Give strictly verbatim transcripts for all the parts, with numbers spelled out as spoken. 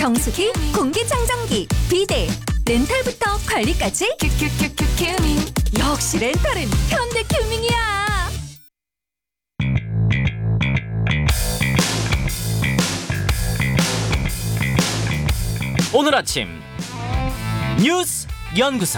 정수기, 공기청정기, 비데, 렌탈부터 관리까지 큐큐큐큐 큐밍. 역시 렌탈은 현대큐밍이야. 오늘 아침 뉴스 연구소.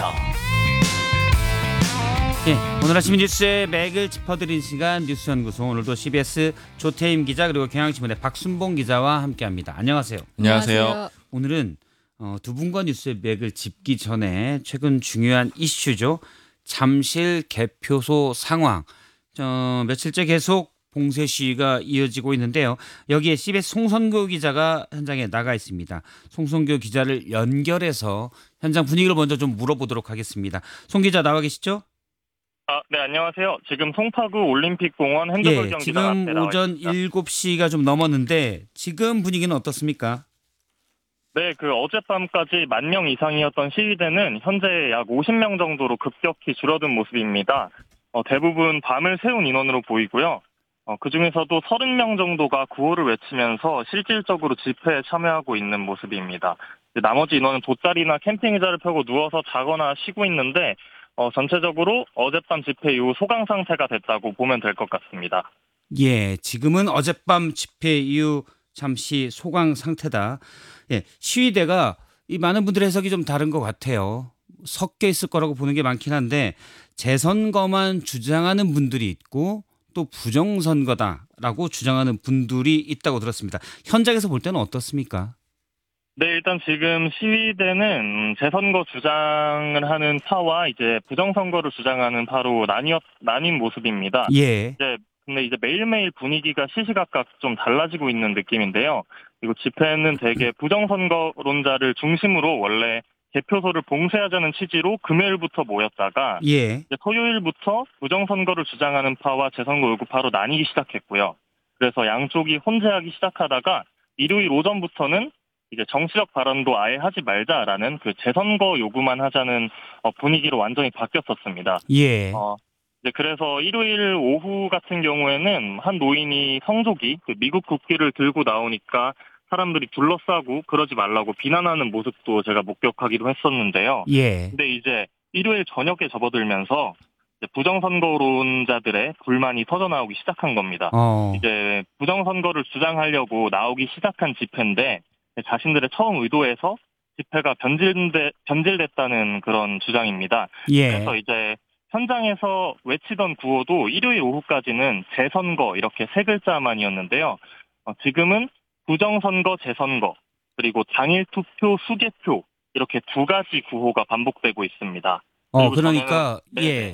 예, 오늘 아침 뉴스의 맥을 짚어드린 시간 뉴스 연구소. 오늘도 씨비에스 조태임 기자 그리고 경향신문의 박순봉 기자와 함께합니다. 안녕하세요. 안녕하세요. 오늘은 어, 두 분과 뉴스의 맥을 짚기 전에 최근 중요한 이슈죠. 잠실 개표소 상황. 어, 며칠째 계속 봉쇄 시위가 이어지고 있는데요. 여기에 씨비에스 송선교 기자가 현장에 나가 있습니다. 송선교 기자를 연결해서 현장 분위기를 먼저 좀 물어보도록 하겠습니다. 송 기자 나와 계시죠? 아, 네, 안녕하세요. 지금 송파구 올림픽공원 핸드볼 예, 경기장 앞에 지금 나와 오전 있습니다. 일곱 시가 좀 넘었는데 지금 분위기는 어떻습니까? 네, 그 어젯밤까지 만 명 이상이었던 시위대는 현재 약 오십 명 정도로 급격히 줄어든 모습입니다. 어, 대부분 밤을 새운 인원으로 보이고요. 어, 그중에서도 서른 명 정도가 구호를 외치면서 실질적으로 집회에 참여하고 있는 모습입니다. 나머지 인원은 돗자리나 캠핑 의자를 펴고 누워서 자거나 쉬고 있는데 어, 전체적으로 어젯밤 집회 이후 소강 상태가 됐다고 보면 될 것 같습니다. 예, 지금은 어젯밤 집회 이후 잠시 소강 상태다. 예, 시위대가 이 많은 분들의 해석이 좀 다른 것 같아요. 섞여 있을 거라고 보는 게 많긴 한데 재선거만 주장하는 분들이 있고 또 부정선거다라고 주장하는 분들이 있다고 들었습니다. 현장에서 볼 때는 어떻습니까? 네, 일단 지금 시위대는 재선거 주장을 하는 파와 이제 부정선거를 주장하는 파로 나뉘어, 나뉜 모습입니다. 예. 이제 근데 이제 매일매일 분위기가 시시각각 좀 달라지고 있는 느낌인데요. 그리고 집회는 대개 부정선거론자를 중심으로 원래 개표소를 봉쇄하자는 취지로 금요일부터 모였다가 예. 이제 토요일부터 부정선거를 주장하는 파와 재선거 요구파로 나뉘기 시작했고요. 그래서 양쪽이 혼재하기 시작하다가 일요일 오전부터는 이제 정치적 발언도 아예 하지 말자라는 그 재선거 요구만 하자는 분위기로 완전히 바뀌었었습니다. 예. 어, 이제 그래서 일요일 오후 같은 경우에는 한 노인이 성조기, 그 미국 국기를 들고 나오니까 사람들이 둘러싸고 그러지 말라고 비난하는 모습도 제가 목격하기도 했었는데요. 예. 근데 이제 일요일 저녁에 접어들면서 이제 부정선거론자들의 불만이 터져나오기 시작한 겁니다. 어. 이제 부정선거를 주장하려고 나오기 시작한 집회인데 자신들의 처음 의도에서 집회가 변질돼, 변질됐다는 그런 주장입니다. 예. 그래서 이제 현장에서 외치던 구호도 일요일 오후까지는 재선거 이렇게 세 글자만이었는데요. 어, 지금은 부정선거, 재선거, 그리고 당일 투표, 수개표 이렇게 두 가지 구호가 반복되고 있습니다. 어, 그러니까 저는, 예.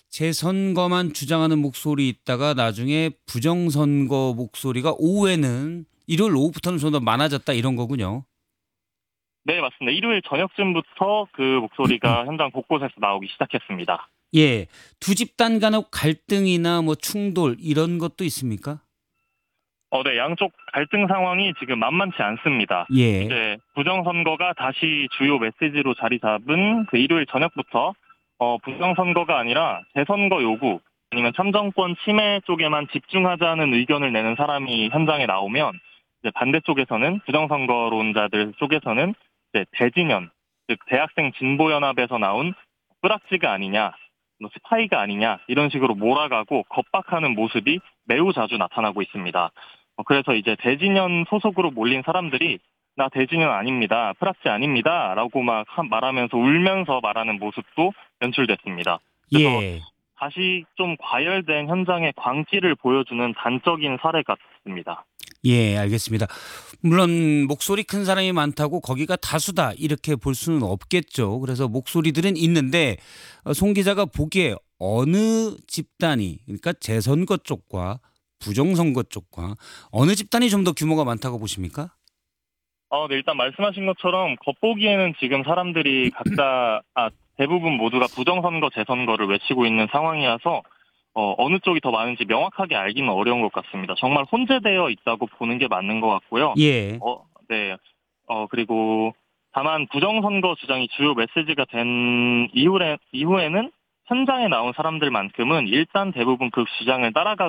재선거만 주장하는 목소리 있다가 나중에 부정선거 목소리가 오후에는 일요일 오후부터는 좀 더 많아졌다 이런 거군요. 네, 맞습니다. 일요일 저녁쯤부터 그 목소리가 현장 곳곳에서 나오기 시작했습니다. 예. 두 집단 간의 갈등이나 뭐 충돌 이런 것도 있습니까? 어, 네, 양쪽 갈등 상황이 지금 만만치 않습니다. 예. 이제 부정선거가 다시 주요 메시지로 자리 잡은 그 일요일 저녁부터 어, 부정선거가 아니라 재선거 요구 아니면 참정권 침해 쪽에만 집중하자는 의견을 내는 사람이 현장에 나오면 이제 반대쪽에서는 부정선거론자들 쪽에서는 이제 대진연, 즉 대학생 진보연합에서 나온 뿌락지가 아니냐, 뭐 스파이가 아니냐 이런 식으로 몰아가고 겁박하는 모습이 매우 자주 나타나고 있습니다. 그래서 이제 대진연 소속으로 몰린 사람들이 나 대진연 아닙니다, 프락지 아닙니다 라고 막 말하면서 울면서 말하는 모습도 연출됐습니다. 그래서 예. 다시 좀 과열된 현장의 광기를 보여주는 단적인 사례 같습니다. 예, 알겠습니다. 물론 목소리 큰 사람이 많다고 거기가 다수다 이렇게 볼 수는 없겠죠. 그래서 목소리들은 있는데 송 기자가 보기에 어느 집단이, 그러니까 재선거 쪽과 부정선거 쪽과 어느 집단이 좀 더 규모가 많다고 보십니까? 어, 네, 일단 말씀하신 것처럼 겉보기에는 지금 사람들이 각자 아, 대부분 모두가 부정선거, 재선거를 외치고 있는 상황이라서 어, 어느 쪽이 더 많은지 명확하게 알기는 어려운 것 같습니다. 정말 혼재되어 있다고 보는 게 맞는 것 같고요. 예. 어, 네. 어, 그리고 다만 부정선거 주장이 주요 메시지가 된 이후에, 이후에는 현장에 나온 사람들만큼은 일단 대부분 그 주장을 따라가